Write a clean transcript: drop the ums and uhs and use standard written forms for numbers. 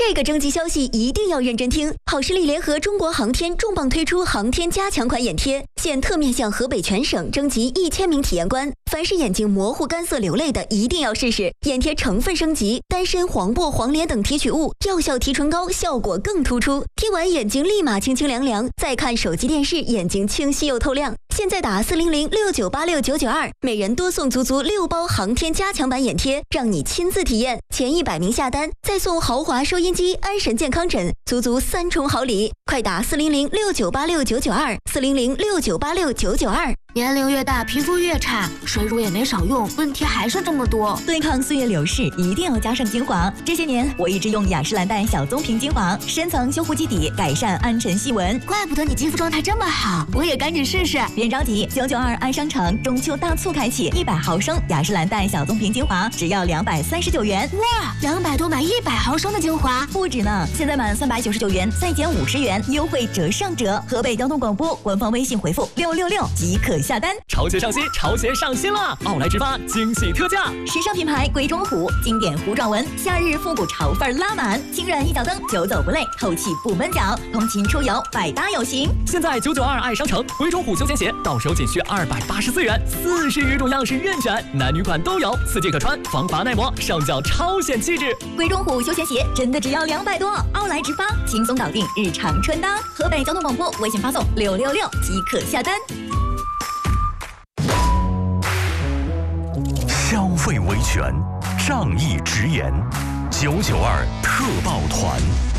这个征集消息一定要认真听。好视力联合中国航天重磅推出航天加强款眼贴，现特面向河北全省征集1000名体验官，凡是眼睛模糊、干涩、流泪的，一定要试试。眼贴成分升级，丹参、黄柏、黄连等提取物，药效提纯高，效果更突出。贴完眼睛立马清清凉凉，再看手机电视，眼睛清晰又透亮。现在打40069869992，每人多送足6包航天加强版眼贴，让你亲自体验。前100名下单，再送豪华收音机、安神健康枕，足3重好礼。快打400698699240069869992。 年龄越大，皮肤越差，水乳也没少用，问题还是这么多。 对抗岁月流逝，一定要加上精华。这些年，我一直用雅诗兰黛小棕瓶精华，深层修护基底，改善暗沉细纹。 怪不得你肌肤状态这么好，我也赶紧试试。 别着急，992爱商城中秋大促开启，100毫升雅诗兰黛小棕瓶精华只要239元。 哇，200多买100毫升的精华， 不止呢！现在满399元再减50元，优惠折上折。河北交通广播官方微信回复666即可下单。 潮鞋上新，潮鞋上新了！奥莱直发惊喜特价， 时尚品牌鬼冢虎经典糊状纹，夏日复古潮范拉满，轻软一脚蹬，久走不累，透气不闷脚，通勤出游百搭有型。 现在992爱商城鬼冢虎休闲鞋到手仅需284元，40余种样式任选，男女款都有，4季可穿，防滑耐磨，上脚超显气质。 鬼冢虎休闲鞋真的只要200多，奥莱直发轻松搞定日常穿搭。河北交通广播微信发送666即可下单。 消费维权，仗义直言，992特报团。